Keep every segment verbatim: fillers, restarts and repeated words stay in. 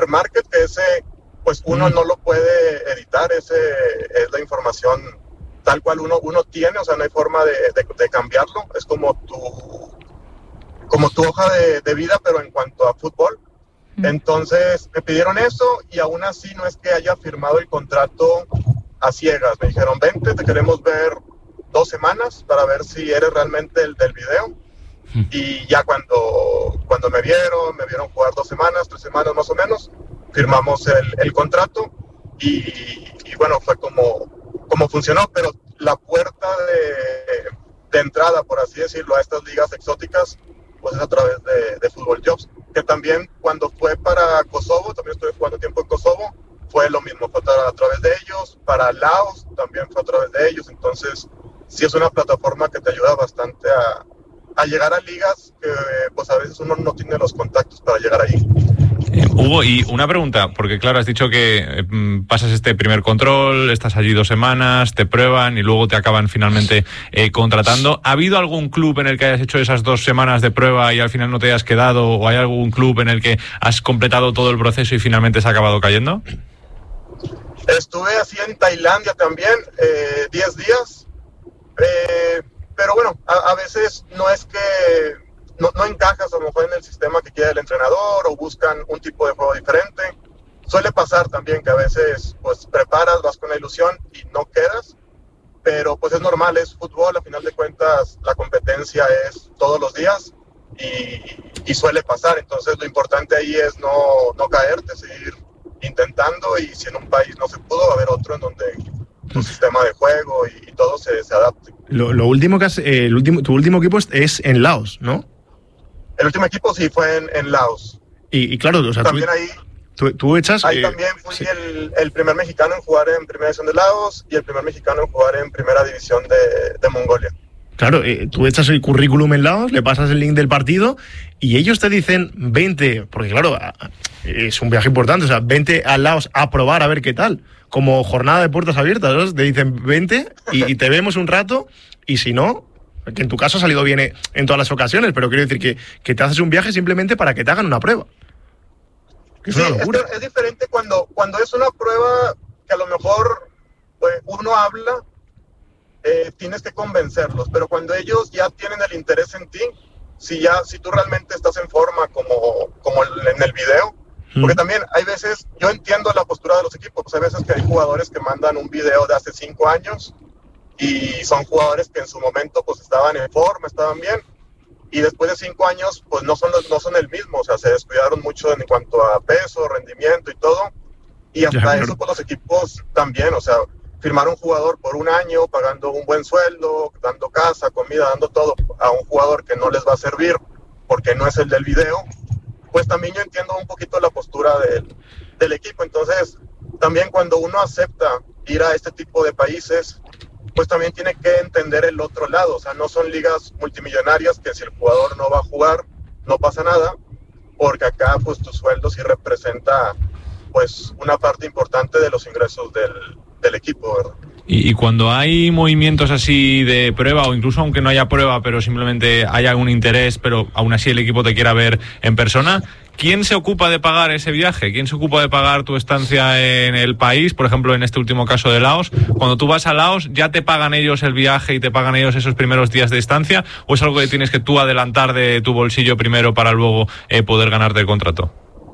transfer market, que ese, pues uno mm. no lo puede editar, ese es la información tal cual uno, uno tiene, o sea, no hay forma de, de, de cambiarlo, es como tu, como tu hoja de, de vida, pero en cuanto a fútbol. Mm. Entonces me pidieron eso y aún así no es que haya firmado el contrato a ciegas, me dijeron, vente, te queremos ver dos semanas para ver si eres realmente el del video. Y ya cuando, cuando me vieron, me vieron jugar dos semanas, tres semanas más o menos, firmamos el, el contrato y, y bueno, fue como, como funcionó, pero la puerta de, de entrada, por así decirlo, a estas ligas exóticas, pues es a través de, de Fútbol Jobs, que también cuando fue para Kosovo, también estuve jugando tiempo en Kosovo, fue lo mismo, fue a través de ellos, para Laos también fue a través de ellos, entonces sí es una plataforma que te ayuda bastante a a llegar a ligas que pues a veces uno no tiene los contactos para llegar ahí. Eh, Hugo, y una pregunta, porque claro, has dicho que eh, pasas este primer control, estás allí dos semanas, te prueban y luego te acaban finalmente eh, contratando. ¿Ha habido algún club en el que hayas hecho esas dos semanas de prueba y al final no te hayas quedado? ¿O hay algún club en el que has completado todo el proceso y finalmente se ha acabado cayendo? Estuve así en Tailandia también, eh, diez días. Eh, Pero bueno, a, a veces no es que no, no encajas a lo mejor en el sistema que quiere el entrenador o buscan un tipo de juego diferente. Suele pasar también que a veces pues preparas, vas con la ilusión y no quedas, pero pues es normal, es fútbol, a final de cuentas la competencia es todos los días y, y suele pasar. Entonces lo importante ahí es no, no caerte, seguir intentando y si en un país no se pudo, va a haber otro en donde tu sistema de juego y, y todo se, se adapte. Lo, lo último que has, eh, el último, tu último equipo es en Laos, ¿no? El último equipo sí fue en, en Laos. Y, y claro, o sea, también tú, ahí, tú, tú echas... Ahí eh, también fui sí. el, el primer mexicano en jugar en Primera División de Laos y el primer mexicano en jugar en Primera División de, de Mongolia. Claro, eh, tú echas el currículum en Laos, le pasas el link del partido y ellos te dicen, vente, porque claro, es un viaje importante, o sea, vente a Laos a probar a ver qué tal. Como jornada de puertas abiertas, ¿no? Te dicen, vente y, y te vemos un rato y si no, que en tu caso ha salido bien en todas las ocasiones, pero quiero decir que, que te haces un viaje simplemente para que te hagan una prueba. Es sí, una locura. Es, es diferente cuando, cuando es una prueba que a lo mejor pues, uno habla, eh, tienes que convencerlos, pero cuando ellos ya tienen el interés en ti, si, ya, si tú realmente estás en forma como, como en el video, porque también hay veces, yo entiendo la postura de los equipos, pues hay veces que hay jugadores que mandan un video de hace cinco años y son jugadores que en su momento pues estaban en forma, estaban bien y después de cinco años pues no son, no son el mismo, o sea, se descuidaron mucho en cuanto a peso, rendimiento y todo y hasta ya, eso pues los equipos también, o sea, firmar un jugador por un año pagando un buen sueldo, dando casa, comida, dando todo a un jugador que no les va a servir porque no es el del video, pues también yo entiendo un poquito la postura del, del equipo. Entonces, también cuando uno acepta ir a este tipo de países, pues también tiene que entender el otro lado. O sea, no son ligas multimillonarias que si el jugador no va a jugar, no pasa nada, porque acá pues tu sueldo sí representa pues una parte importante de los ingresos del, del equipo, ¿verdad? Y, y cuando hay movimientos así de prueba, o incluso aunque no haya prueba, pero simplemente haya un interés, pero aún así el equipo te quiera ver en persona, ¿quién se ocupa de pagar ese viaje? ¿Quién se ocupa de pagar tu estancia en el país? Por ejemplo, en este último caso de Laos, cuando tú vas a Laos, ¿ya te pagan ellos el viaje y te pagan ellos esos primeros días de estancia? ¿O es algo que tienes que tú adelantar de tu bolsillo primero para luego eh, poder ganarte el contrato?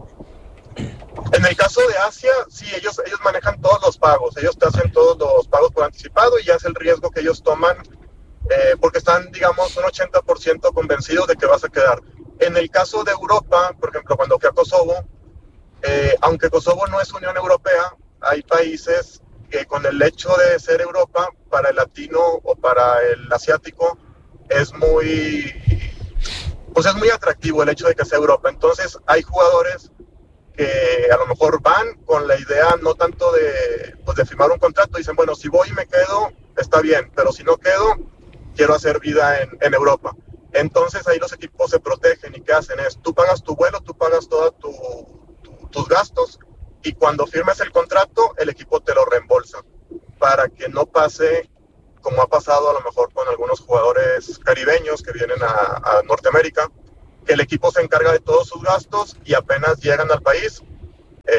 En el caso de Asia, sí, ellos, ellos manejan todos los pagos, ellos te hacen todos los pagos por anticipado y ya es el riesgo que ellos toman eh, porque están, digamos, un ochenta por ciento convencidos de que vas a quedar. En el caso de Europa, por ejemplo, cuando fui a Kosovo, eh, aunque Kosovo no es Unión Europea, hay países que con el hecho de ser Europa, para el latino o para el asiático, es muy, pues es muy atractivo el hecho de que sea Europa. Entonces hay jugadores que a lo mejor van con la idea no tanto de, pues de firmar un contrato, dicen, bueno, si voy y me quedo, está bien, pero si no quedo, quiero hacer vida en, en Europa. Entonces ahí los equipos se protegen y ¿qué hacen? Es, tú pagas tu vuelo, tú pagas todos tu, tu, tus gastos y cuando firmes el contrato, el equipo te lo reembolsa para que no pase como ha pasado a lo mejor con algunos jugadores caribeños que vienen a, a Norteamérica, que el equipo se encarga de todos sus gastos y apenas llegan al país, eh,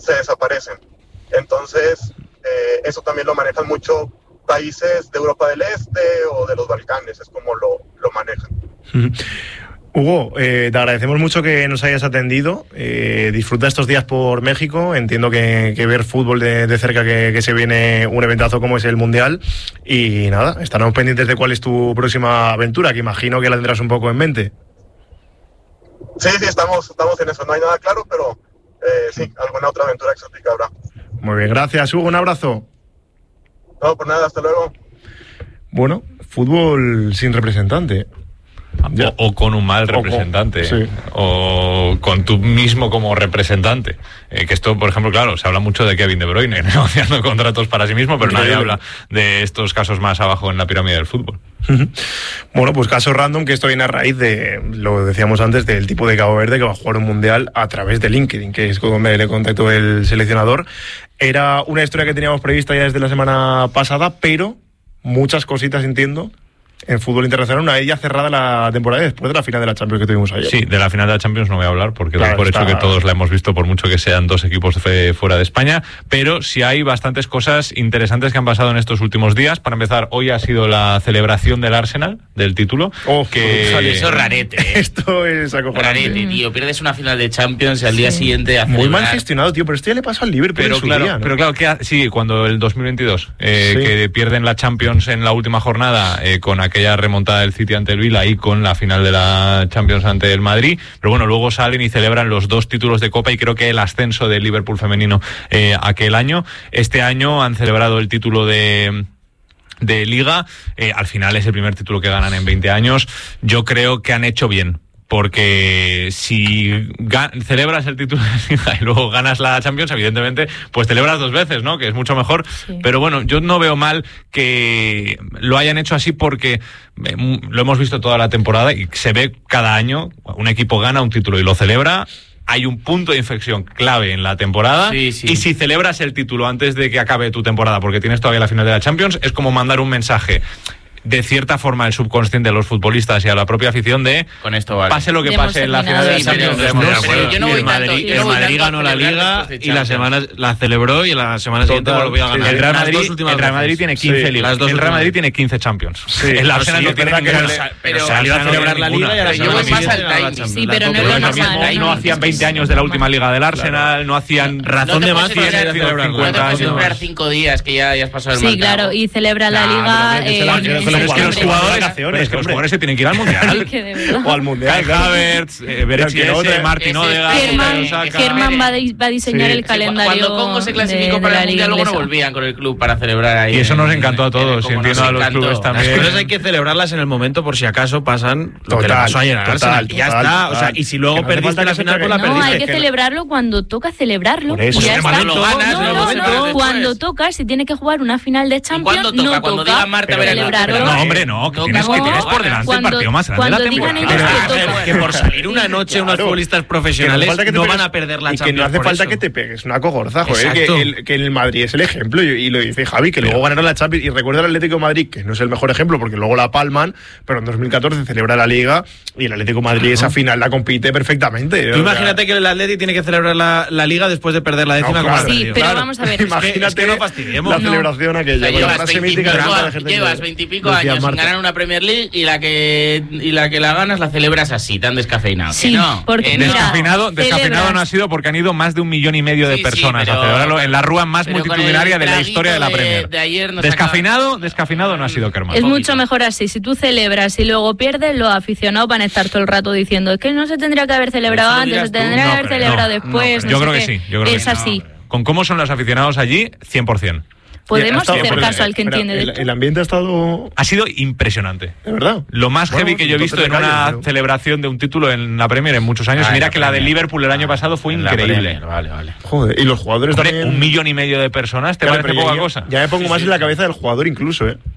se desaparecen. Entonces, eh, eso también lo manejan mucho países de Europa del Este o de los Balcanes, es como lo, lo manejan. Hugo, eh, te agradecemos mucho que nos hayas atendido. Eh, disfruta estos días por México. Entiendo que, que ver fútbol de, de cerca, que, que se viene un eventazo como es el Mundial. Y nada, estaremos pendientes de cuál es tu próxima aventura, que imagino que la tendrás un poco en mente. Sí, sí, estamos, estamos en eso. No hay nada claro, pero eh, sí, alguna otra aventura exótica habrá. Muy bien, gracias, Hugo. Un abrazo. No, por nada, hasta luego. Bueno, fútbol sin representante. O, o con un mal representante, o con, sí. o con tú mismo como representante. Eh, que esto, por ejemplo, claro, se habla mucho de Kevin De Bruyne negociando contratos para sí mismo, pero nadie habla de estos casos más abajo en la pirámide del fútbol. Bueno, pues caso random, que esto viene a raíz de, lo decíamos antes, del tipo de Cabo Verde que va a jugar un mundial a través de LinkedIn, que es como le contactó el seleccionador. Era una historia que teníamos prevista ya desde la semana pasada, pero muchas cositas, entiendo, en fútbol internacional, una de ellas cerrada la temporada después de la final de la Champions que tuvimos ayer. Sí, de la final de la Champions no voy a hablar porque claro, doy por está... hecho que todos la hemos visto, por mucho que sean dos equipos de fuera de España, pero sí hay bastantes cosas interesantes que han pasado en estos últimos días. Para empezar, hoy ha sido la celebración del Arsenal, del título. Oh, que... Eso es rarete, ¿eh? Esto es acojonante. Rarete, tío. Pierdes una final de Champions y al día sí. siguiente a Muy mal gestionado, tío, pero esto ya le pasó al Liverpool pero en su claro, día, ¿no? Pero claro, que sí, cuando el dos mil veintidós, eh, sí. que pierden la Champions en la última jornada eh, con aquella remontada del City ante el Vila y con la final de la Champions ante el Madrid, pero bueno, luego salen y celebran los dos títulos de Copa y creo que el ascenso del Liverpool femenino eh, aquel año. Este año han celebrado el título de de Liga, eh, al final es el primer título que ganan en veinte años. Yo creo que han hecho bien, porque si gan- celebras el título de Liga y luego ganas la Champions, evidentemente, pues celebras dos veces, ¿no? Que es mucho mejor. Sí. Pero bueno, yo no veo mal que lo hayan hecho así porque eh, lo hemos visto toda la temporada y se ve cada año, un equipo gana un título y lo celebra. Hay un punto de inflexión clave en la temporada sí, sí. y si celebras el título antes de que acabe tu temporada porque tienes todavía la final de la Champions, es como mandar un mensaje de cierta forma el subconsciente de los futbolistas y a la propia afición de con esto vale. pase lo que pase en la final de la Champions. Yo no voy tanto, el Madrid ganó la Liga y la semana la celebró y la semana siguiente volvió a ganar. El Real Madrid, el Real Madrid tiene quince sí, Ligas. El Real Madrid tiene quince Champions. Sí, el Arsenal no tiene que pero salió a celebrar la Liga y ahora yo voy más al timing. Sí, pero no es más. No hacían veinte años de la última Liga del Arsenal, no hacían razón de más para celebrar. No te puedes esperar cinco días que ya has pasado el Sí, claro, y celebra la vacaciones, Liga. pero es que los jugadores se tienen que ir al Mundial. O al Mundial. Kai Havertz, eh, Beretchiese, Martin Odegaard, Germán va, va a diseñar sí. el calendario. Cuando Congo se clasificó de, para de el Mundial, luego no volvían con el club para celebrar ahí. Y eso nos encantó a todos, y entiendo a los clubes también. Las cosas hay que celebrarlas en el momento por si acaso pasan lo total, que le pasó ayer al Arsenal. Total, y ya total, está. total. O sea, y si luego perdiste la final, pues la perdiste. No, hay que celebrarlo cuando toca celebrarlo. Por eso. Ya está. Lo ganas, no, no, no, cuando toca, si tiene que jugar una final de Champions, no toca. Cuando diga Marta, celebrarlo. No, hombre, no, que tienes por delante el partido más grande de la temporada. Que por salir una noche unos futbolistas profesionales no van a perder la Champions. Y que no hace falta que te pegues una cogorza, joder, que el, que el Madrid es el ejemplo, y lo dice Javi, que luego ganaron la Champions, y recuerda el Atlético de Madrid, que no es el mejor ejemplo porque luego la palman, pero en dos mil catorce celebra la Liga y el Atlético de Madrid esa final la compite perfectamente. Tú imagínate que el Atlético tiene que celebrar la, la Liga después de perder la décima. No, claro, sí, pero claro. Vamos a ver. Imagínate es que no fastidiemos. La celebración no. aquella. O sea, llevas veintipico años sin ganar una Premier League y la que y la que la ganas la celebras así, tan descafeinado. Sí, no, porque no. Descafeinado, descafeinado no ha sido porque han ido más de un millón y medio de sí, personas sí, pero, a celebrarlo en la rúa más multitudinaria de la historia de la Premier. De, de ayer no descafeinado, saca... descafeinado no ha sido Kerman. Es mucho mejor así. Si tú celebras y luego pierdes, los aficionados van a estar todo el rato diciendo es que no se tendría que haber celebrado antes, se tendría que haber no, celebrado no, después. No, yo creo que sí. Yo creo es que así. Con cómo son los aficionados allí, cien por ciento. Podemos estado, hacer caso al que pero, entiende de el, esto. El ambiente ha estado... Ha sido impresionante. ¿De verdad? Lo más bueno, heavy que yo he visto en calles, una pero... celebración de un título en la Premier en muchos años. Ah, y mira que la de Liverpool el año pasado fue increíble. Vale, vale. Joder, y los jugadores Hombre, también... un millón y medio de personas, ¿te claro, parece poca yo, cosa? Ya me pongo sí, más sí, en la sí. cabeza del jugador incluso, ¿eh?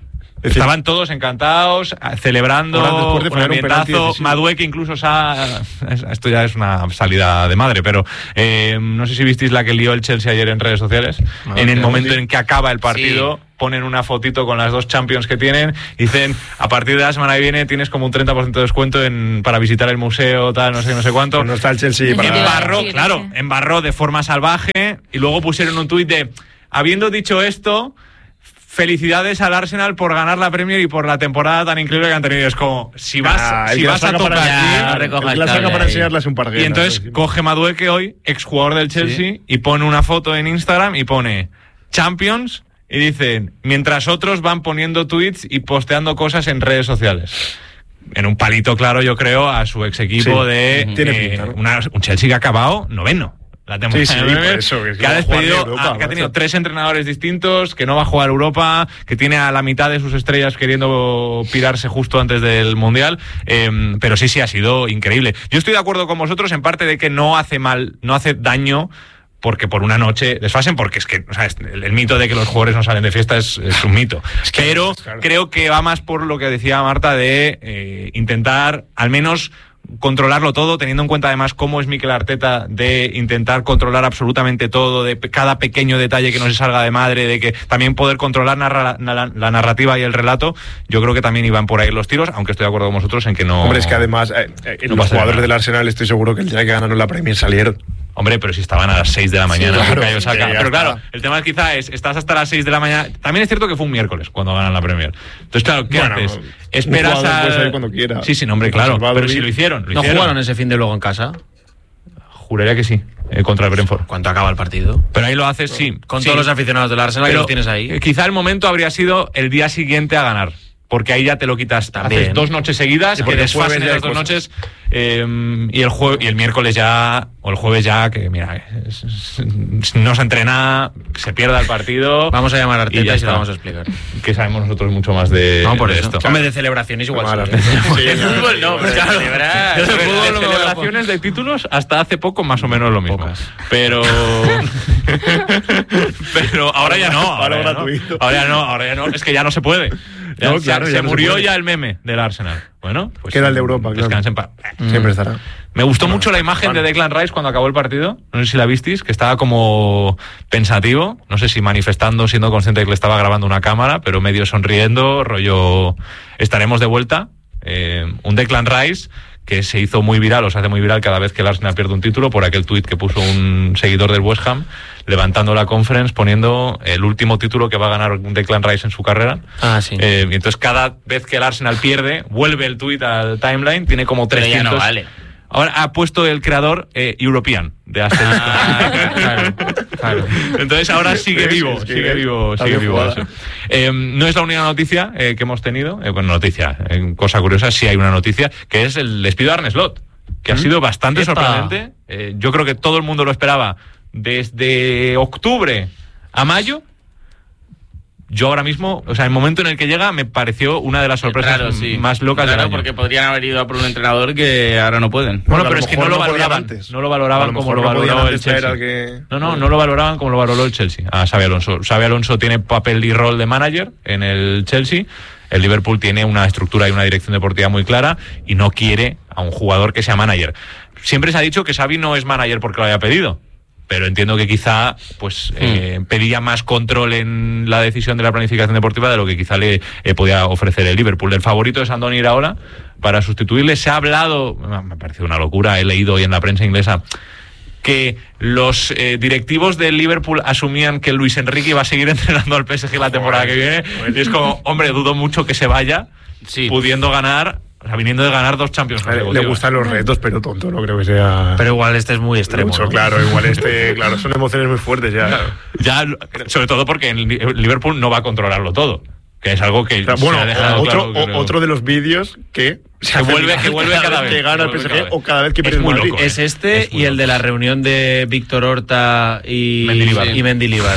Estaban todos encantados, celebrando, un ambientazo. Madueque incluso se ha, esto ya es una salida de madre, pero eh, no sé si visteis la que lió el Chelsea ayer en redes sociales. Ah, en el momento en que acaba el partido, sí. ponen una fotito con las dos Champions que tienen, dicen, a partir de la semana que viene tienes como un treinta por ciento de descuento en, para visitar el museo, tal, no sé, no sé cuánto. Pero no está el Chelsea para... Embarró, sí, claro, sí. embarró de forma salvaje y luego pusieron un tuit de, habiendo dicho esto... Felicidades al Arsenal por ganar la Premier y por la temporada tan increíble que han tenido. Es como, si vas, ah, si vas a tocar aquí, el la saca para enseñarles un par de Y entonces ¿no? coge Madueque hoy, exjugador del Chelsea, sí. y pone una foto en Instagram y pone Champions y dicen, mientras otros van poniendo tweets y posteando cosas en redes sociales. En un palito claro, yo creo, a su ex equipo sí. de uh-huh. Tiene pinta, ¿no? una, un Chelsea que ha acabado noveno. La temporada sí, sí, de por eso, que, que ha despedido, Europa, a, que ha tenido tres entrenadores distintos, que no va a jugar Europa, que tiene a la mitad de sus estrellas queriendo pirarse justo antes del Mundial, eh, pero sí, sí, ha sido increíble. Yo estoy de acuerdo con vosotros en parte de que no hace mal, no hace daño, porque por una noche desfasen, porque es que o sea, el, el mito de que los jugadores no salen de fiesta es, es un mito. Es que, pero claro. creo que va más por lo que decía Marta de eh, intentar al menos controlarlo todo, teniendo en cuenta además cómo es Mikel Arteta de intentar controlar absolutamente todo, de cada pequeño detalle que no se salga de madre, de que también poder controlar narra, la, la narrativa y el relato. Yo creo que también iban por ahí los tiros, aunque estoy de acuerdo con vosotros en que no... Hombre, es que además eh, eh, no los jugadores del Arsenal estoy seguro que el día que ganaron la Premier salieron. Hombre, pero si estaban a las seis de la mañana. Sí, claro, saca. Pero claro, el tema quizá es, estás hasta las seis de la mañana. También es cierto que fue un miércoles cuando ganan la Premier. Entonces, claro, ¿qué bueno, haces? Esperas a... Puede salir cuando quiera. Sí, sí, hombre, claro. Pero si lo hicieron. Lo ¿No hicieron. jugaron ese fin de luego en casa? Juraría que sí, eh, contra el Brentford. ¿Cuánto acaba el partido? Pero ahí lo haces, sí. Con sí. todos los aficionados del Arsenal que los tienes ahí. Quizá el momento habría sido el día siguiente a ganar. Porque ahí ya te lo quitas. También. Haces dos noches seguidas, sí, que desfasen esas dos noches. Eh, y el jue- y el miércoles ya, o el jueves ya, que mira, es, es, no se entrena, se pierda el partido. Vamos a llamar a Arteta y, y se lo vamos a explicar. Que sabemos nosotros mucho más de, no, por de eso. esto. Hombre, de celebraciones igual. Claro. Sí, el fútbol no, pues claro. Celebrar. De fútbol, de celebraciones de títulos hasta hace poco más o menos lo mismo. Pocas. Pero pero ahora ya no. Ahora ya no. Ahora ya no, ahora ya no. Es que ya no se puede. Ya, no, claro, se, ya se no murió se ya el meme del Arsenal. Bueno, pues queda el de Europa, descansen claro. pa- mm. Siempre estará. Me gustó bueno, mucho la imagen bueno. de Declan Rice cuando acabó el partido. No sé si la visteis, que estaba como pensativo. No sé si manifestando, siendo consciente de que le estaba grabando una cámara, pero medio sonriendo, rollo estaremos de vuelta. Eh, un Declan Rice que se hizo muy viral, o se hace muy viral cada vez que el Arsenal pierde un título, por aquel tuit que puso un seguidor del West Ham, levantando la conference, poniendo el último título que va a ganar Declan Rice en su carrera. Ah, sí. Eh, y entonces cada vez que el Arsenal pierde, vuelve el tuit al timeline, tiene como trescientos... Pero ya no vale. Ahora ha puesto el creador eh, European de Asterisco. Ah, claro, claro. Entonces ahora sigue vivo, es que sigue vivo, sigue vivo. Eso. Eh, no es la única noticia eh, que hemos tenido. Eh, bueno, noticia, eh, cosa curiosa, sí hay una noticia, que es el despido de Arne Slot, que ¿Mm? ha sido bastante Epa. sorprendente. Eh, yo creo que todo el mundo lo esperaba desde octubre a mayo. Yo ahora mismo, o sea, el momento en el que llega me pareció una de las sorpresas claro, sí. más locas claro, del año. porque podrían haber ido a por un entrenador que ahora no pueden. Bueno, pero es que no lo valoraban antes. No lo valoraban como lo valoró el Chelsea. Que... No, no, no lo valoraban como lo valoró el Chelsea. A Xabi Alonso. Xabi Alonso tiene papel y rol de manager en el Chelsea. El Liverpool tiene una estructura y una dirección deportiva muy clara y no quiere a un jugador que sea manager. Siempre se ha dicho que Xavi no es manager porque lo haya pedido. Pero entiendo que quizá pues eh, pedía más control en la decisión de la planificación deportiva de lo que quizá le eh, podía ofrecer el Liverpool. El favorito es Andoni Iraola para sustituirle. Se ha hablado, me ha parecido una locura, he leído hoy en la prensa inglesa que los eh, directivos del Liverpool asumían que Luis Enrique iba a seguir entrenando al P S G la temporada que viene. Y es como, hombre, dudo mucho que se vaya sí. pudiendo ganar. O sea, viniendo de ganar dos Champions. Le, le gustan los retos, pero tonto, no creo que sea... Pero igual este es muy extremo, mucho, ¿no? Claro, igual este... Claro, son emociones muy fuertes ya. Claro. Ya, sobre todo porque en Liverpool no va a controlarlo todo. Que es algo que... Claro, bueno, se ha dejado otro, claro, otro de los vídeos que... Se que vuelve, que vuelve cada, cada vez que gana el P S G o cada vez que pierde el Madrid. Es este es y el loco. de la reunión de Víctor Horta y Mendilibar. y Mendilibar.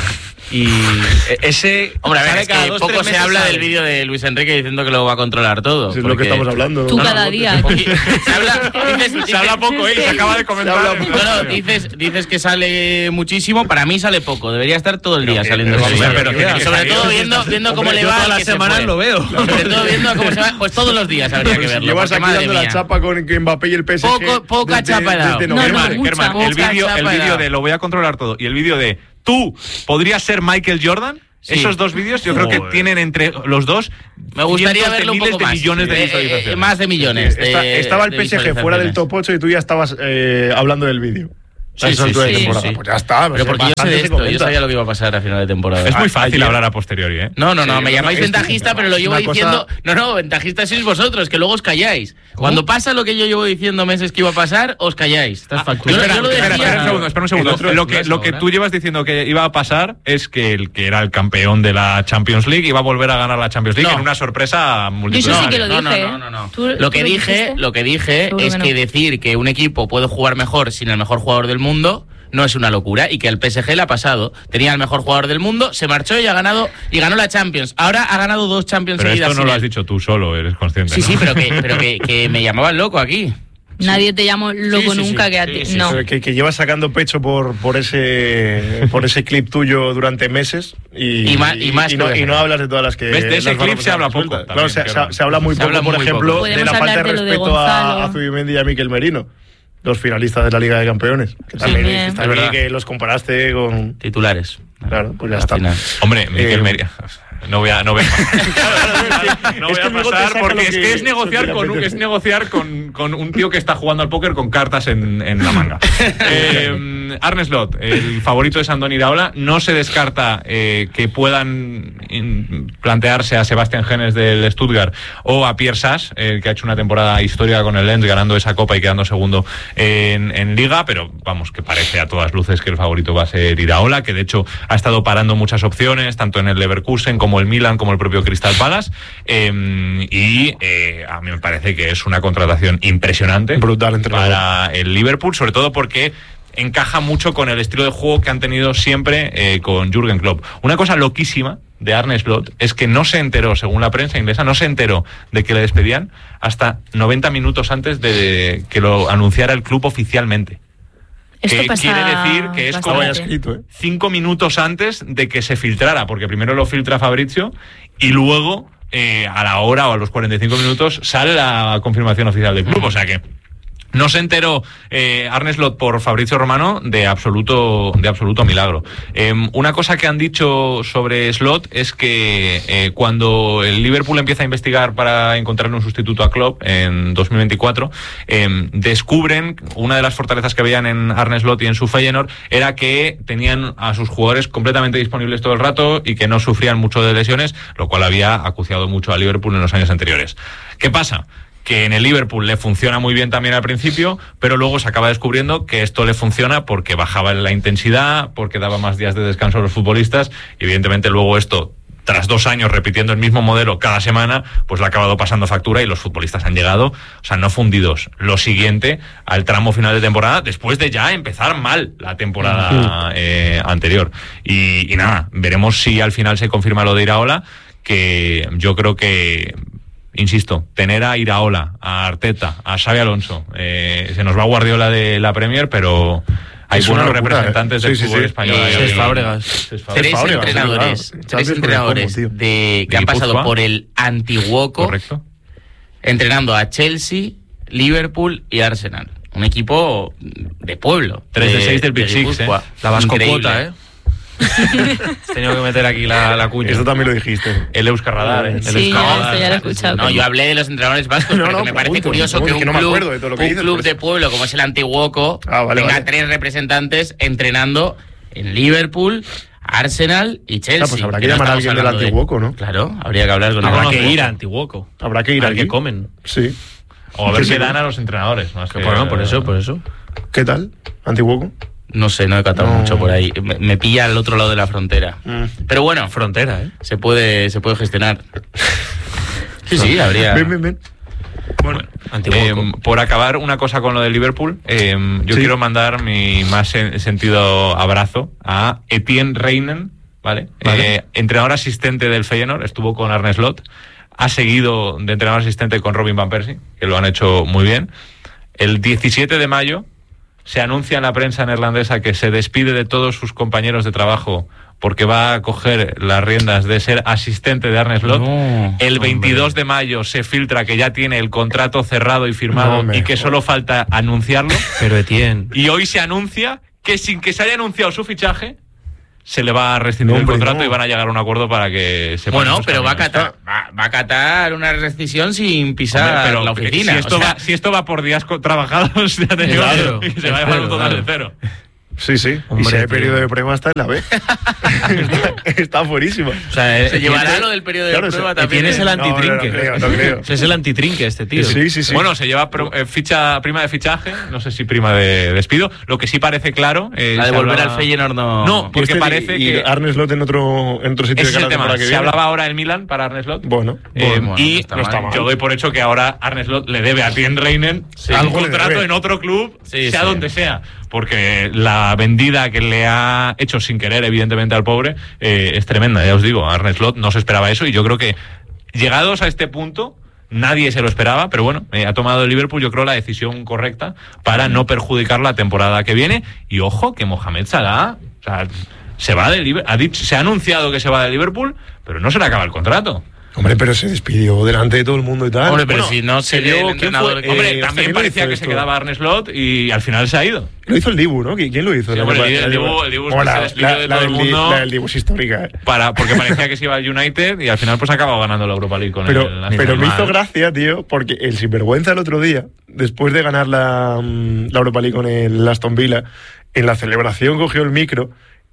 Y ese... Hombre, a ver, es que poco se habla sale. del vídeo de Luis Enrique diciendo que lo va a controlar todo. Sí, es lo que estamos hablando. Tú cada día. Se habla, dices, dices, se habla poco, ¿eh? Se acaba de comentar. No, no, dices, dices que sale muchísimo. Para mí sale poco. Debería estar todo el día pero saliendo. Pero, pero, pero, pero, sobre todo viendo, viendo cómo le va. Todas las semanas lo veo. Sobre todo viendo cómo se va. Pues todos los días habría que verlo. Llevas aquí dando la chapa con Mbappé y el P S G. Poco, poca chapa he dado. Germán, el vídeo de lo voy a controlar todo y el vídeo de tú podrías ser Michael Jordan. Sí. Esos dos vídeos yo creo que Joder. tienen entre los dos me gustaría verlo un poco de más. millones de eh, visualizaciones. Eh, más de millones. De, Está, estaba el P S G fuera del top ocho y tú ya estabas eh, hablando del vídeo. Sí, sí, sí, sí, sí. Pues ya está. Pero porque yo sé de esto, yo sabía lo que iba a pasar a final de temporada. Es muy fácil ah, hablar a posteriori, ¿eh? No, no, no, sí, me no, llamáis no, ventajista, es, pero lo llevo diciendo... Cosa... No, no, ventajista sois vosotros, que luego os calláis. Cuando ¿Cómo? pasa lo que yo llevo diciendo meses que iba a pasar, os calláis. Estás ah, yo, espera, yo lo decía, espera, espera un segundo, espera un segundo. Otro, lo que, lo que tú llevas diciendo que iba a pasar es que el que era el campeón de la Champions League iba a volver a ganar la Champions League no. en una sorpresa multitudinaria. Yo sí que lo dije. No, no, no, no. no. Lo que dije, lo que dije es que decir que un equipo puede jugar mejor sin el mejor jugador del mundo no es una locura, y que el P S G le ha pasado. Tenía el mejor jugador del mundo, se marchó y ha ganado y ganó la Champions. Ahora ha ganado dos Champions pero seguidas. Esto no lo has dicho tú solo, eres consciente. Sí, ¿no? sí, pero que, pero que, que me llamaban loco aquí. Nadie te llamó loco sí, sí, nunca sí, que a ti. sí, sí, no. sí. Que, que llevas sacando pecho por, por ese por ese clip tuyo durante meses y, y, más, y, más y, no, y no hablas de todas las que. ¿Ves? De ese clip se habla poco. También, claro, se, se, se habla muy se poco, habla por muy ejemplo, poco. de la falta de respeto de a, a Zubimendi y a Mikel Merino, los finalistas de la Liga de Campeones. Que también, sí, es también que los comparaste con titulares. Claro, pues ya está. Final. Hombre, Mikel eh, Merino. No voy a, no voy a pasar, no voy a pasar porque es que es negociar con un, es negociar con, con un tío que está jugando al póker con cartas en, en la manga. eh, Arne Slot, el favorito de Andoni Iraola, no se descarta eh, que puedan in, plantearse a Sebastián Genes del Stuttgart o a Pierre Sas, el que ha hecho una temporada histórica con el Lens, ganando esa copa y quedando segundo en, en Liga, pero vamos, que parece a todas luces que el favorito va a ser Iraola, que de hecho ha estado parando muchas opciones, tanto en el Leverkusen como el Milan, como el propio Crystal Palace, eh, y eh, a mí me parece que es una contratación impresionante, brutal para el Liverpool, sobre todo porque encaja mucho con el estilo de juego que han tenido siempre eh, con Jürgen Klopp. Una cosa loquísima de Arne Slot es que no se enteró, según la prensa inglesa, no se enteró de que le despedían hasta noventa minutos antes de que lo anunciara el club oficialmente. Esto que pasa quiere decir que es como escrito, ¿eh? cinco minutos antes de que se filtrara, porque primero lo filtra Fabrizio y luego eh, a la hora o a los cuarenta y cinco minutos sale la confirmación oficial del club, o sea que no se enteró eh, Arne Slot por Fabrizio Romano de absoluto de absoluto milagro. Eh, una cosa que han dicho sobre Slot es que eh, cuando el Liverpool empieza a investigar para encontrar un sustituto a Klopp en dos mil veinticuatro, eh, descubren una de las fortalezas que veían en Arne Slot y en su Feyenoord era que tenían a sus jugadores completamente disponibles todo el rato y que no sufrían mucho de lesiones, lo cual había acuciado mucho a Liverpool en los años anteriores. ¿Qué pasa? Que en el Liverpool le funciona muy bien también al principio, pero luego se acaba descubriendo que esto le funciona porque bajaba la intensidad, porque daba más días de descanso a los futbolistas, y evidentemente luego esto, tras dos años repitiendo el mismo modelo cada semana, pues le ha acabado pasando factura y los futbolistas han llegado, o sea, no fundidos. Lo siguiente, al tramo final de temporada, después de ya empezar mal la temporada eh, anterior. Y, y nada, veremos si al final se confirma lo de Iraola, que yo creo que... Insisto, tener a Iraola, a Arteta, a Xabi Alonso, eh, se nos va Guardiola de la Premier, pero hay es buenos locura, representantes eh. del sí, fútbol sí, sí. español. Eh, Cés Fábregas. Tres entrenadores, claro. tres entrenadores de, que han pasado por el Antiguoco, correcto, entrenando a Chelsea, Liverpool y Arsenal. Un equipo de pueblo. tres de seis del Big Six, eh. La vascopota, ¿eh? Has tenido que meter aquí la, la cuña. Eso también lo dijiste. El Euskar Radar, ¿eh? Sí, el ya, esto ya lo he escuchado. No, yo hablé de los entrenadores vascos, no, porque no, me pregunto, parece curioso pregunto, que un que no club, de todo lo que un dices, club pues. de pueblo como es el Antiguoco ah, vale, tenga vale. tres representantes entrenando en Liverpool, Arsenal y Chelsea. Ah, pues habrá que, que llamar no a alguien del Antiguoco, de... ¿no? Claro, habría que hablar con Habrá el que ir a Antiguoco. Habrá que ir a ver qué comen. Sí. O a ver sí, qué sí. dan a los entrenadores. Más que bueno, por eso, por eso. ¿Qué tal? ¿Antiguoco? No sé, no he catado no. mucho por ahí. Me, me pilla al otro lado de la frontera. Mm. Pero bueno, frontera, ¿eh? Se puede, se puede gestionar. Sí, sí, habría. Ven, ven, ven. Bueno, eh, por acabar una cosa con lo de Liverpool, eh, yo sí. quiero mandar mi más sen- sentido abrazo a Etienne Reinen, ¿vale? Vale. Eh, entrenador asistente del Feyenoord, estuvo con Arne Slot, ha seguido de entrenador asistente con Robin Van Persie, que lo han hecho muy bien. El diecisiete de mayo se anuncia en la prensa neerlandesa que se despide de todos sus compañeros de trabajo porque va a coger las riendas de ser asistente de Arne Slot. No, el veintidós hombre. de mayo se filtra que ya tiene el contrato cerrado y firmado No, y que solo falta anunciarlo. Pero Etienne. Y hoy se anuncia que sin que se haya anunciado su fichaje, se le va a rescindir No, el hombre, contrato no. y van a llegar a un acuerdo para que se Bueno, pasen sus pero va a caminos. catar, va, va a catar una rescisión sin pisar Hombre, pero la oficina. Si esto, o sea, va, si esto va por días co- trabajados, ya te digo Claro, que se va a llevar un espero, total claro. de cero. Sí, sí. Hombre, y si hay tío. periodo de prueba, está en la B. está, está fuerísima. O sea, se eh, llevará Etienne- lo del periodo de claro, prueba se- también. Etienne es el No, no, no antitrinque. creo, no creo. O sea, es el antitrinque este tío. Sí, sí, sí. Bueno, se lleva pro- eh, ficha prima de fichaje, no sé si prima de despido. Lo que sí parece claro. Eh, La de se volver hablaba- al Feyenoord no. No, Y porque este- parece y que. Arne Slot en otro, en otro sitio Ese es de el cara tema. temporada que Se viene. hablaba ahora el Milan para Arne Slot. Bueno, Eh, Bueno, y no está no está mal. mal. yo doy por hecho que ahora Arne Slot le debe a Tien Reinen un Algo le contrato debe. en otro club, Sí, sea sí. donde sea. Porque la vendida que le ha hecho sin querer, evidentemente, al pobre, eh, es tremenda. Ya os digo, Arne Slot no se esperaba eso y yo creo que llegados a este punto, nadie se lo esperaba, pero bueno, eh, ha tomado el Liverpool, yo creo, la decisión correcta para no perjudicar la temporada que viene. Y ojo, que Mohamed Salah, o sea, se va del Liverpool, ha dicho, se ha anunciado que se va del Liverpool, pero no se le acaba el contrato. hombre, pero se despidió delante de todo el mundo y tal. Hombre, pero Bueno, si no se se dio- dio el ¿quién entrenador fue? que- Eh, Hombre, ¿hasta también quién lo parecía hizo que se esto? quedaba Arne Slot y al final se ha ido. Lo hizo el Dibu, ¿no? ¿Qui- ¿Quién lo hizo? Sí, La- hombre, la- el la- Dibu- el Dibu es que Hola, se despidió la- de la todo el del Di- mundo. La del Dibu es histórica. eh. Para, porque parecía que se iba al United y al final pues ha acabado ganando la Europa League con Pero, el pero Aston me Villa. hizo gracia, tío, porque el sinvergüenza el otro día, después de ganar la, mm, la Europa League con el Aston Villa, en la celebración cogió el micro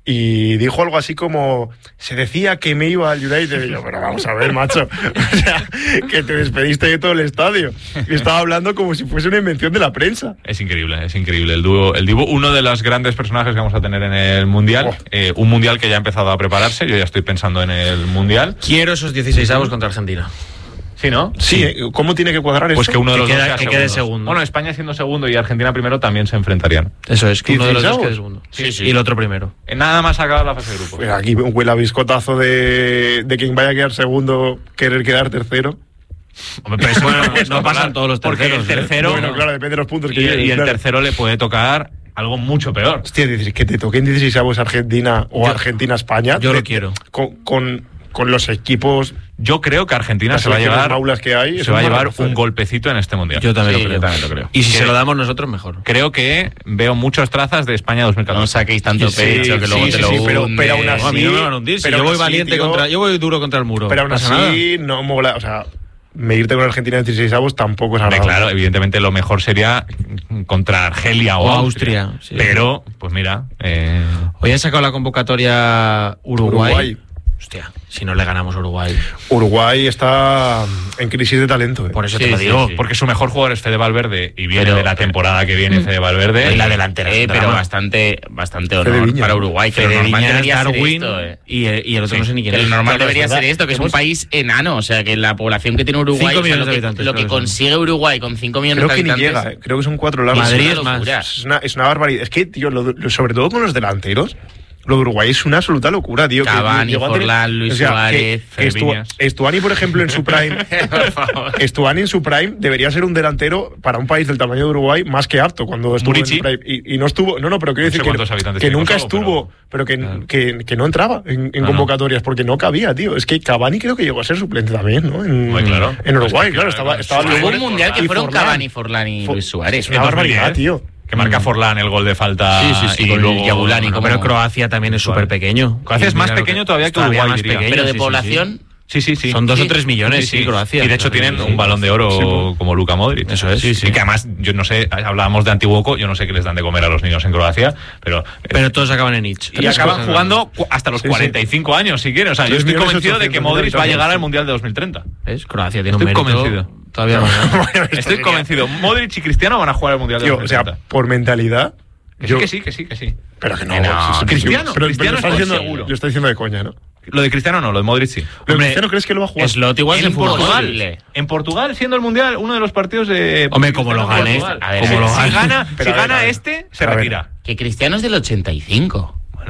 y dijo algo así como, se decía que me iba al United. Y yo, pero vamos a ver, macho, o sea, que te despediste de todo el estadio. Y estaba hablando como si fuese una invención de la prensa. Es increíble, es increíble. El dúo, el Dibu, uno de los grandes personajes que vamos a tener en el Mundial. Oh. Eh, un Mundial que ya ha empezado a prepararse. Yo ya estoy pensando en el Mundial. Quiero esos dieciséis avos contra Argentina. ¿Sí, no? Sí, ¿eh? ¿Cómo tiene que cuadrar Pues esto? que uno de Que los queda- dos sea que quede segundos. segundo. Bueno, España siendo segundo y Argentina primero también se enfrentarían. Eso es, que uno de los dos ¿dieciséis quede segundo. Sí, sí. Y el otro primero. Eh, Nada más acaba la fase de grupos. Pues aquí huele a biscotazo de, de quien vaya a quedar segundo, querer quedar tercero. Hombre, pero eso Bueno, no puedes no comparar, pasan todos los porque terceros, el ¿eh? tercero Bueno, claro, depende de los puntos que y, lleves, y el claro. tercero le puede tocar algo mucho peor. Hostia, dices, que te toquen dieciséis avos Argentina o Yo- Argentina-España. yo lo de- quiero. Con, con, con los equipos, Yo creo que Argentina las se va a selecciones llevar, maulas que hay. se eso va a es llevar maravilloso. un golpecito en este Mundial. Yo también Sí, lo creo. yo también lo creo. Y si Que- se lo damos nosotros, mejor. Creo que veo muchas trazas de España dos mil catorce. No saquéis tanto Sí, pecho que sí, luego sí, te sí, lo sí, pero- hunde. pero aún No, a mí no me Sí, van a hundir. Si pero yo aún voy así, valiente tío, contra. Yo voy duro contra el muro. Pero aún No pasa así, no mola. O sea, medirte con Argentina en dieciséis avos tampoco es Hombre, agradable. claro, evidentemente lo mejor sería contra Argelia o, O Austria. Austria, sí. Pero, pues mira, eh, Hoy han sacado la convocatoria Uruguay. Uruguay. Hostia, si no le ganamos a Uruguay. Uruguay está en crisis de talento. eh. Por eso Sí, te lo sí, digo. sí. porque su mejor jugador es Fede Valverde y viene Pero- de la temporada que viene Fede Valverde. Y la delantera. Eh, es un pero drama. bastante, bastante Fede honor Viñas. para Uruguay. Que Fede lo normal Viñas, debería ser Darwin esto, eh. y, el- y el otro Sí, no sé ni quién Que es. lo normal Claro, debería es verdad. ser esto, que es un Hemos- país enano, o sea, que la población que tiene Uruguay, Cinco o sea, millones lo de que, habitantes, lo que creo que son. consigue Uruguay con cinco millones Creo de que ni habitantes. llega, eh. Creo que son cuatro largos. Madrid una es más. locura. Es una, es una barbaridad. Es que, tío, lo- lo- sobre todo con los delanteros, lo de Uruguay es una absoluta locura, tío. que Cavani, llegó a tener- Forlán, Luis o sea, Suárez, que- que Estu- Viñas. Estuani, por ejemplo, en su prime. Por favor. Estuani en su prime debería ser un delantero para un país del tamaño de Uruguay más que apto cuando estuvo Murici. en su prime. Y, y no estuvo, no, no, pero quiero No sé decir cuántos que, habitantes que tiene nunca Kosovo, estuvo, pero, que, Claro. que, que no entraba en, en No, no. convocatorias porque no cabía, tío. Es que Cavani creo que llegó a ser suplente también, ¿no? En, Muy claro. en Uruguay, Pues claro, es que, estaba, claro, estaba Suárez, Hubo Luis un mundial que y fueron Forlán. Cavani, Forlán y Fo- Luis Suárez. Es una En barbaridad, dos mil diez. tío. Que marca Forlán el gol de falta. Sí, sí, sí, y con luego Yabulani, como- Pero Croacia también es súper pequeño. Croacia es más pequeño todavía que Uruguay, más diría. pequeño, Pero de sí, sí, población, Sí, sí, sí. Son dos Sí. o tres millones, sí, Croacia. Y de hecho tienen un balón de oro Sí, pues. como Luka Modric. Eso es. Sí, sí. Y que además, yo no sé, hablábamos de Antiguoco, yo no sé qué les dan de comer a los niños en Croacia, pero. Pero todos acaban en Itch. y acaban jugando cu- hasta los Sí, sí. cuarenta y cinco años, si quieren. O sea, yo tres estoy millones convencido de que ochocientos mil Modric va a llegar al habitantes. Mundial de dos mil treinta. ¿Ves? Croacia tiene Estoy un mérito convencido. todavía más grande. Bueno, esto Estoy sería- convencido. Modric y Cristiano van a jugar al Mundial de Tío, dos o mil sea, treinta. por mentalidad. Que yo- sí, que sí, que sí, que sí. Pero que no. Que no, sí, sí, Cristiano, pero, pero Cristiano lo estás es diciendo, seguro. lo estás diciendo de coña, ¿no? Lo de Cristiano no, lo de Modric sí. Lo de Hombre, Cristiano crees que lo va a jugar. Slot igual En se fuma. Portugal, posible. en Portugal, siendo el Mundial, uno de los partidos de. Hombre, como lo Cristiano gane, en Portugal. a ver, Como a ver, lo si gane. gana- Si pero a ver, gana a ver. este, se A ver. retira. que Cristiano es del ochenta y cinco. Bueno,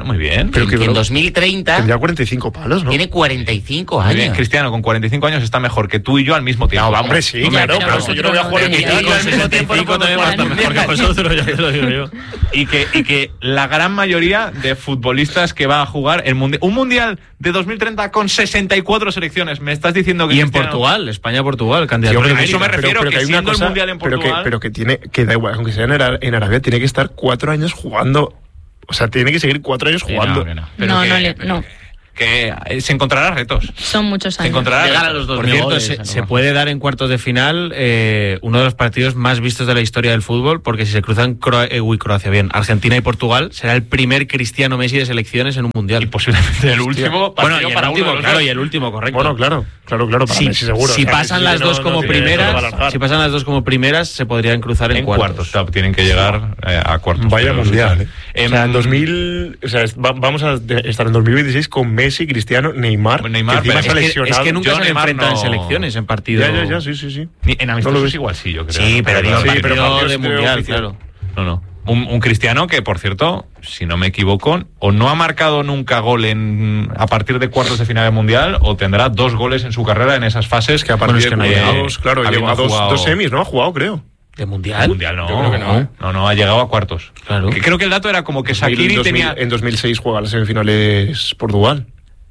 Bueno, muy bien. Pero que, que en dos mil treinta... Tendría cuarenta y cinco palos, ¿no? Tiene cuarenta y cinco años. Muy bien, Cristiano, con cuarenta y cinco años está mejor que tú y yo al mismo tiempo. No, hombre, sí, claro, pero si yo no voy a jugar en Mundial. Mundial. Al mismo tiempo no también va a estar mejor que vosotros, ya te lo digo yo. Y que, y que la gran mayoría de futbolistas que va a jugar el mundial, un mundial de dos mil treinta con sesenta y cuatro selecciones, me estás diciendo que y en Cristiano... Portugal, España-Portugal, Sí, candidato. hombre, de a eso me América. refiero, pero, pero que, hay una siendo cosa, el mundial en pero Portugal... que, pero que tiene, que da igual, aunque sea en, Ara- en Arabia, tiene que estar cuatro años jugando. O sea, tiene que seguir cuatro años Sí, jugando. no, que no. Pero No, que, no le- no. que eh, se encontrará retos. Son muchos Se años. encontrará Llegar a retos. los dos Por mil cierto, goles, se, a lo se mejor. puede dar en cuartos de final eh, uno de los partidos más vistos de la historia del fútbol, porque si se cruzan Cro eh, uy, Croacia, bien, Argentina y Portugal, será el primer Cristiano Messi de selecciones en un mundial. Y posiblemente el último partido Bueno, y el para último, uno de los claro, dos. y el último, correcto. Bueno, claro, claro, claro, para si, Messi seguro. si O sea, pasan Messi las no- dos no como tiene- no va a primeras, alargar. si pasan las dos como primeras, se podrían cruzar en, En cuartos, claro, tienen que llegar eh, a cuartos. Vaya Pero mundial, sí. ¿eh? Em, O sea, en dos mil, o sea, es- va- vamos a de- estar en dos mil veintiséis con Messi, Cristiano, Neymar, Neymar, que encima pero está Es que, lesionado. es que nunca Yo se han Neymar enfrentado no- en selecciones, en partido. Ya, ya, ya, sí, sí, sí. Ni- en No amistosos lo ves. igual sí, yo creo. Sí, pero digo, Sí, partido pero partidos de de mundial, oficial. claro. No, no. Un, un Cristiano que, por cierto, si no me equivoco, o no ha marcado nunca gol en a partir de cuartos de final del mundial, o tendrá dos goles en su carrera en esas fases que a partir Bueno, es que no ha de llegado. Dos, claro, habiendo lleva dos, jugado- dos semis, ¿no? Ha jugado, creo. ¿De El mundial? mundial no, Yo creo que no. no, no, ha llegado a cuartos. Claro. Que creo que el dato era como que Shaqiri dos mil, tenía. En dos mil seis juega las semifinales Portugal.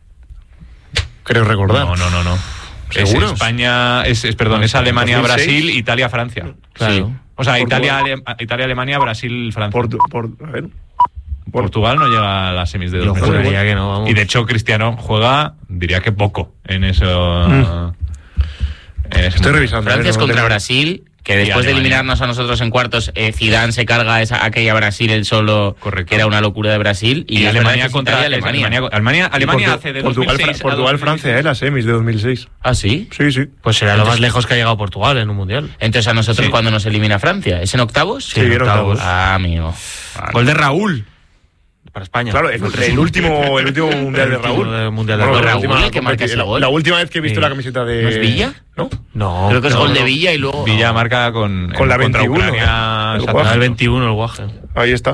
Creo recordar. No, no, no, no. Es ¿Seguros? España, es, es- perdón, No, es Alemania, dos mil seis. Brasil, Italia, Francia. Claro. Sí. O sea, Portugal. Italia, Ale- Italia, Alemania, Brasil, Francia. Por, por, a ver. Portugal no llega a las semis de Yo dos mil seis. juraría que no, vamos. Y de hecho Cristiano juega, diría que poco en eso. Mm. en ese Estoy mundial. revisando. Francia ¿eh? es No contra tengo- Brasil, que después de Alemania. eliminarnos a nosotros en cuartos, eh, Zidane se carga esa, aquella Brasil él solo, Correcto. que era una locura de Brasil. Y, Y es Alemania verdad que contra Italia, Alemania. Alemania. Alemania, Alemania Portu- hace de Portugal, dos mil seis Fra- Portugal a dos mil dieciséis. Francia, ¿eh? Las semis de dos mil seis. ¿Ah, sí? Sí, sí. Pues será lo más lejos que ha llegado Portugal en un mundial. Entonces a nosotros Sí. cuando nos elimina Francia, ¿es en octavos? Sí, en octavos. Ah, amigo. Vale. Gol de Raúl. Para España. Claro, el, el último, el último mundial de El último Raúl. de- mundial de Bueno, Raúl. la Raúl, última el que marca competi- ese la- gol. La última vez que he visto Sí. la camiseta de. ¿No es Villa? ¿No? No. Creo que es no, gol de no. Villa y luego... Villa marca con, Con la contra veintiuno, Ucrania, ¿eh? El exacto. Guaje. Ah, el veintiuno, el Guaje. Ahí está.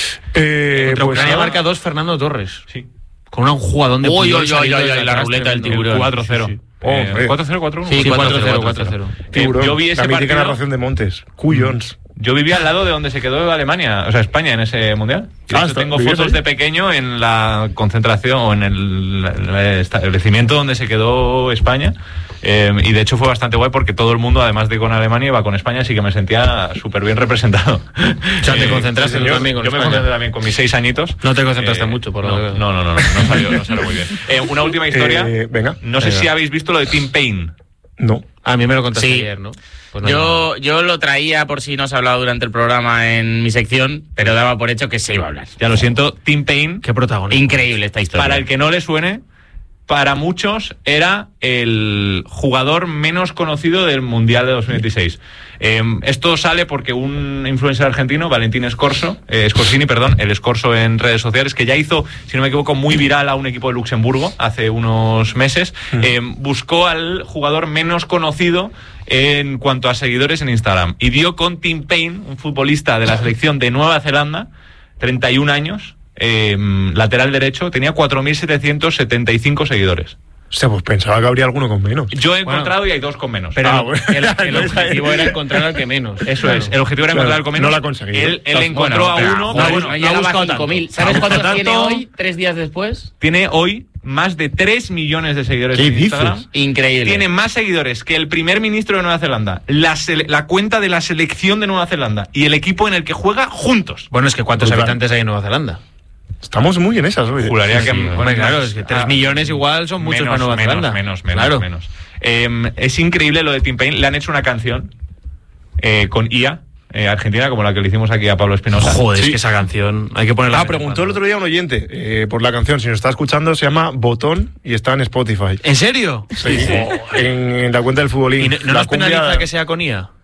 Eh, Contra pues Ucrania nada. marca dos Fernando Torres. Sí. Con un jugadón de Uy, Puyol uy, uy, saliendo uy, uy, desde la atrás, ruleta del tremendo. tiburón. cuatro cero. Sí, sí. Eh, Hombre. cuatro cero, cuatro uno. Sí, Sí, cuatro cero, cuatro cero. cuatro cero. Eh, Tiburón. yo vi ese la mítica partido. narración de Montes. Cuyons. Yo vivía al lado de donde se quedó Alemania, o sea, España en ese mundial. De Ah, hecho, está- tengo ¿vivías fotos ahí? de pequeño en la concentración o en el, el establecimiento donde se quedó España. Eh, y de hecho fue bastante guay porque todo el mundo, además de con Alemania, iba con España, así que me sentía súper bien representado. O sea, te concentraste sí, tú yo- también con Yo me España. concentré también con mis seis añitos. No te concentraste mucho, por lo no, que veo. no, no, no, no, no salió, no salió muy bien. Eh, una última historia. Eh, venga. No sé Venga. si habéis visto lo de Tim Payne. No. A mí me lo contaste Sí. ayer, ¿no? Pues no, Yo, yo lo traía por si no se ha hablado durante el programa en mi sección, pero daba por hecho que se iba a hablar. Ya lo siento, Tim Payne. Qué protagonista. Increíble esta historia. Para el que no le suene, para muchos era el jugador menos conocido del Mundial de dos mil dieciséis. Eh, esto sale porque un influencer argentino, Valentín Scorso, eh, Scorsini, perdón, el Scorso en redes sociales, que ya hizo, si no me equivoco, muy viral a un equipo de Luxemburgo hace unos meses, eh, buscó al jugador menos conocido en cuanto a seguidores en Instagram y dio con Tim Payne, un futbolista de la selección de Nueva Zelanda, treinta y un años, eh, lateral derecho, tenía cuatro mil setecientos setenta y cinco seguidores. Hostia, pues pensaba que habría alguno con menos. Yo he Bueno. encontrado y hay dos con menos. Pero Ah, el- bueno. el, el objetivo era encontrar al que menos. Eso Claro. es, el objetivo era Claro, encontrar al con menos. no lo ha conseguido. Él, él Bueno, encontró a pero, uno. joder, ah, no, bueno, no ha llegaba buscado a cinco mil. tanto. ¿Sabes Ha cuántos buscado tiene tanto. hoy, tres días después? tiene hoy más de tres millones de seguidores ¿Qué en dices? Instagram. Increíble. Tiene más seguidores que el primer ministro de Nueva Zelanda, la, sele- la cuenta de la selección de Nueva Zelanda y el equipo en el que juega juntos. Bueno, es que ¿cuántos Brutal. habitantes hay en Nueva Zelanda? Estamos muy en esas hoy. Juraría que Hombre, claro, es que tres ah, millones igual son muchos menos, para Nueva menos, Zelanda. Menos, menos, Claro. menos. Eh, es increíble lo de Tim Payne. Le han hecho una canción eh, con I A eh, argentina, como la que le hicimos aquí a Pablo Espinosa. Joder, es Sí. que esa canción hay que ponerla. Ah, preguntó el otro día un oyente eh, por la canción. Si nos está escuchando, se llama Botón y está en Spotify. ¿En serio? Sí, en, en la cuenta del futbolín. ¿Y no, no La nos cumbia- penaliza que sea con I A?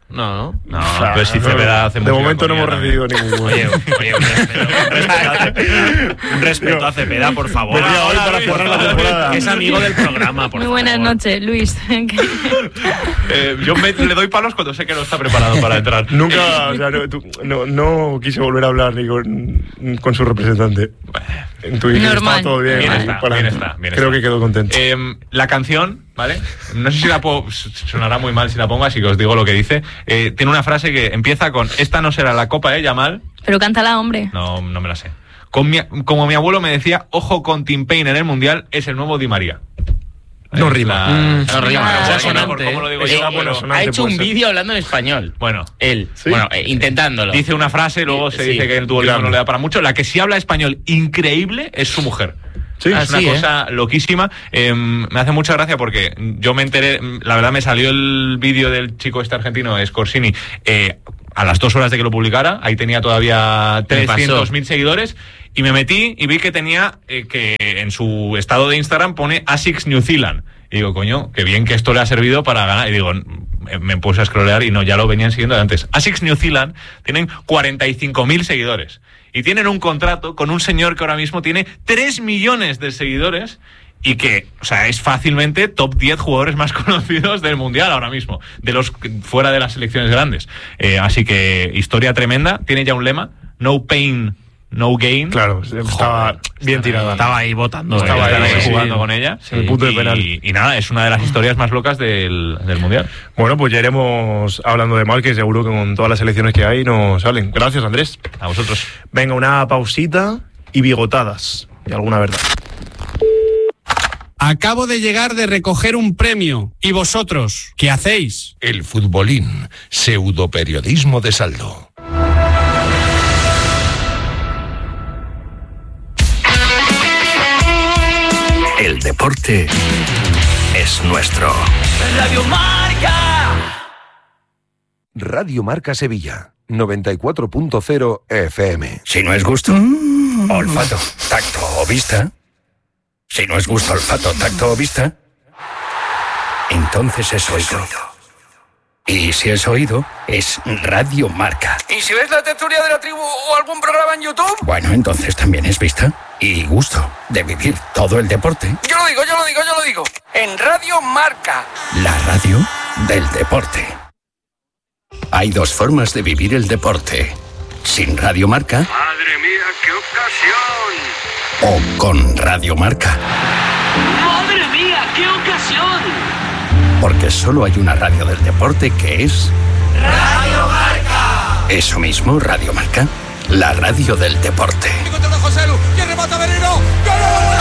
No, no. No, pues si Cepeda hace de momento no hemos recibido ningún. Oye, oye, un respeto, un respeto a Cepeda. Un respeto a Cepeda, por favor. Venía hoy para cerrar la temporada. Es amigo del programa, por Muy favor. buenas noches, Luis. eh, yo me, le doy palos cuando sé que no está preparado para entrar. Nunca, o sea, no, tú, no, no quise volver a hablar ni con, con su representante. En tu Normal. Estaba todo bien. Bien está, para, bien está, bien creo está. que quedó contento. Eh, la canción, ¿vale? No sé si la puedo, sonará muy mal si la pongo, así que os digo lo que dice. Eh, tiene una frase que empieza con: esta no será la copa de Yamal. Pero cántala, hombre. No, no me la sé. Con mi, como mi abuelo me decía, ojo con Tim Payne en el Mundial, es el nuevo Di María. No Es rima. la- Mm, no rima, Ah, no, no sé sonante, por cómo lo digo es yo, una buena pero- sonante. Ha hecho puede un ser. vídeo hablando en español. Bueno, Él. ¿Sí? Bueno, eh, intentándolo. dice una frase, luego se Sí. dice que el duolismo Claro. no le da para mucho. La que sí habla español increíble es su mujer. Sí, es una sí, ¿eh? cosa loquísima. Eh, me hace mucha gracia porque yo me enteré, la verdad me salió el vídeo del chico este argentino, Scorsini, eh, a las dos horas de que lo publicara. Ahí tenía todavía trescientos mil seguidores. Y me metí y vi que tenía, eh, que en su estado de Instagram pone Asics New Zealand. Y digo, coño, qué bien que esto le ha servido para ganar. Y digo, me, me puse a scrollear y no, ya lo venían siguiendo de antes. Asics New Zealand tienen cuarenta y cinco mil seguidores. Y tienen un contrato con un señor que ahora mismo tiene tres millones de seguidores y que, o sea, es fácilmente top diez jugadores más conocidos del Mundial ahora mismo, de los fuera de las selecciones grandes. Eh, así que, historia tremenda. Tiene ya un lema: no pain, no gain. Claro, estaba bien tirada. Estaba ahí votando. Estaba eh, ahí sí, jugando sí. con ella. En el punto de y, penal. y nada, es una de las historias más locas del, del Mundial. Bueno, pues ya iremos hablando de mal, que seguro que con todas las selecciones que hay nos salen. Gracias, Andrés. A vosotros. Venga, una pausita y bigotadas. Y alguna verdad. Acabo de llegar de recoger un premio. ¿Y vosotros? ¿Qué hacéis? El futbolín, pseudoperiodismo de saldo. El deporte es nuestro. Radio Marca. Radio Marca Sevilla, noventa y cuatro punto cero F M. Si no es gusto, olfato, tacto o vista. Si no es gusto, olfato, tacto o vista, entonces es oído. Y si es oído, es Radio Marca. ¿Y si ves la tertulia de la tribu o algún programa en YouTube? Bueno, entonces también es vista y gusto de vivir todo el deporte. Yo lo digo, yo lo digo, yo lo digo. En Radio Marca. La radio del deporte. Hay dos formas de vivir el deporte. Sin Radio Marca. ¡Madre mía, qué ocasión! O con Radio Marca. ¡Madre mía, qué ocasión! Porque solo hay una radio del deporte que es... Radio Marca. Eso mismo, Radio Marca. La radio del deporte. José Lu, que remata Merino. ¡Gol!